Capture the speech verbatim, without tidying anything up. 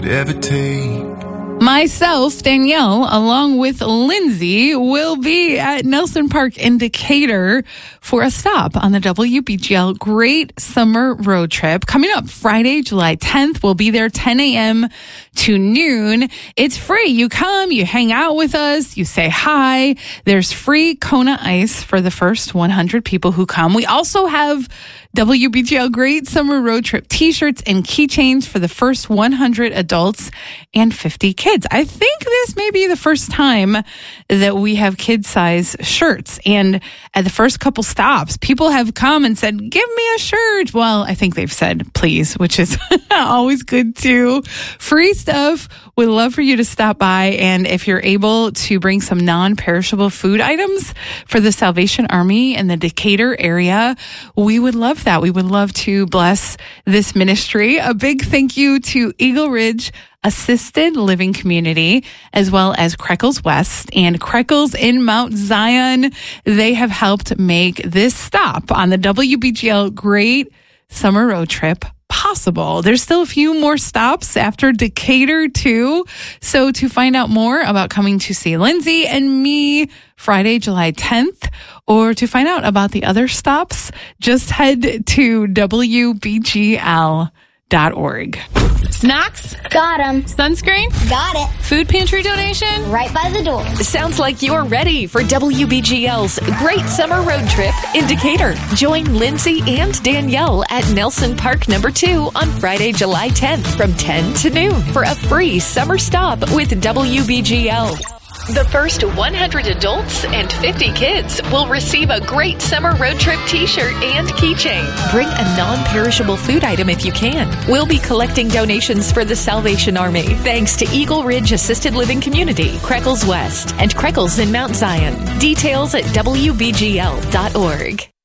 Ever take. Myself, Danielle, along with Lindsay, will be at Nelson Park in Decatur for a stop on the W B G L Great Summer Road Trip. Coming up Friday, July tenth, we'll be there ten a.m. to noon. It's free. You come, you hang out with us, you say hi. There's free Kona Ice for the first one hundred people who come. We also have W B G L Great Summer Road Trip t-shirts and keychains for the first one hundred adults and fifty kids. I think this may be the first time that we have kid-size shirts. And at the first couple stops, people have come and said, give me a shirt. Well, I think they've said please, which is always good too. Free stuff. We'd love for you to stop by. And if you're able to bring some non-perishable food items for the Salvation Army in the Decatur area, we would love that. We would love to bless this ministry. A big thank you to Eagle Ridge Assisted Living Community, as well as Creckles West and Creckles in Mount Zion. They have helped make this stop on the W B G L Great Summer Road Trip possible. There's still a few more stops after Decatur too. So to find out more about coming to see Lindsay and me Friday, July tenth, or to find out about the other stops, just head to W B G L dot org. Snacks? Got 'em. Sunscreen? Got it. Food pantry donation? Right by the door. Sounds like you're ready for W B G L's Great Summer Road Trip in Decatur. Join Lindsay and Danielle at Nelson Park number two on Friday, July tenth from ten to noon for a free summer stop with W B G L. The first one hundred adults and fifty kids will receive a Great Summer Road Trip t-shirt and keychain. Bring a non-perishable food item if you can. We'll be collecting donations for the Salvation Army. Thanks to Eagle Ridge Assisted Living Community, Creckles West, and Creckles in Mount Zion. Details at W B G L dot org.